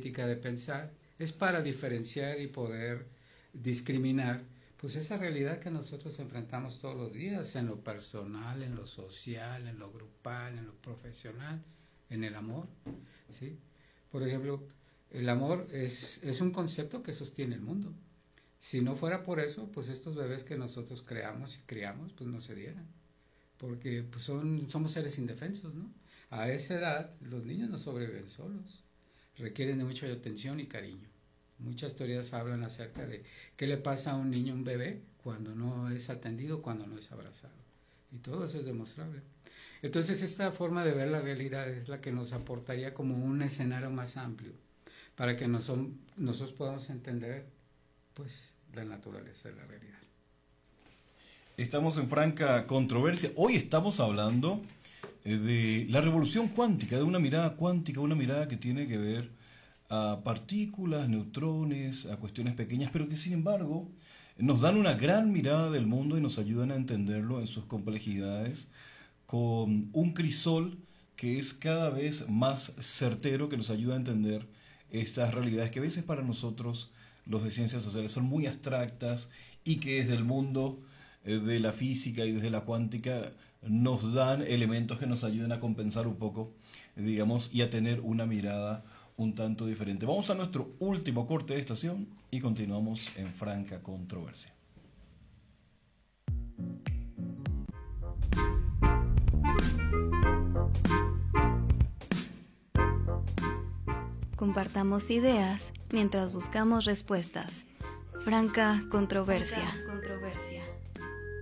crítica de pensar, es para diferenciar y poder discriminar pues esa realidad que nosotros enfrentamos todos los días, en lo personal, en lo social, en lo grupal, en lo profesional, en el amor, ¿sí? Por ejemplo, el amor es un concepto que sostiene el mundo. Si no fuera por eso, pues estos bebés que nosotros creamos y criamos, pues no se dieran, porque pues somos seres indefensos, ¿no? A esa edad los niños no sobreviven solos, requieren de mucha atención y cariño. Muchas teorías hablan acerca de qué le pasa a un niño, un bebé, cuando no es atendido, cuando no es abrazado. Y todo eso es demostrable. Entonces esta forma de ver la realidad es la que nos aportaría como un escenario más amplio para que nosotros podamos entender pues la naturaleza de la realidad. Estamos en franca controversia. Hoy estamos hablando de la revolución cuántica, de una mirada cuántica, una mirada que tiene que ver a partículas, neutrones, a cuestiones pequeñas, pero que sin embargo nos dan una gran mirada del mundo y nos ayudan a entenderlo en sus complejidades, con un crisol que es cada vez más certero, que nos ayuda a entender estas realidades que a veces para nosotros, los de ciencias sociales, son muy abstractas y que desde el mundo de la física y desde la cuántica nos dan elementos que nos ayudan a compensar un poco, digamos, y a tener una mirada un tanto diferente. Vamos a nuestro último corte de estación y continuamos en franca controversia. Compartamos ideas mientras buscamos respuestas. Franca controversia.